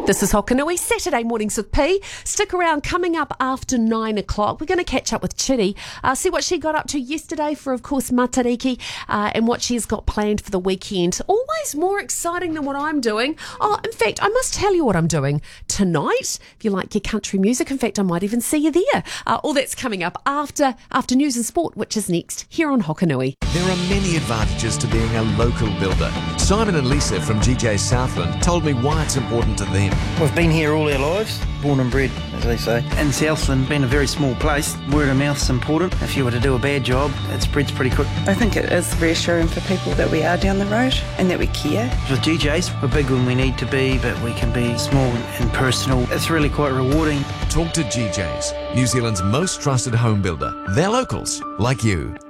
This is Hokanui, Saturday Mornings with P. Stick around. Coming up after 9 o'clock, we're going to catch up with Chitty, see what she got up to yesterday for, of course, Matariki, and what she's got planned for the weekend. Always more exciting than what I'm doing. Oh, in fact, I must tell you what I'm doing tonight. If you like your country music, in fact, I might even see you there. All that's coming up after news and sport, which is next here on Hokanui. There are many advantages to being a local builder. Simon and Lisa from GJ Southland told me why it's important to them. We've been here all our lives, born and bred, as they say. In Southland, being a very small place, word of mouth's important. If you were to do a bad job, it spreads pretty quick. I think it is reassuring for people that we are down the road and that we care. With GJ's, we're big when we need to be, but we can be small and personal. It's really quite rewarding. Talk to GJ's, New Zealand's most trusted home builder. They're locals, like you.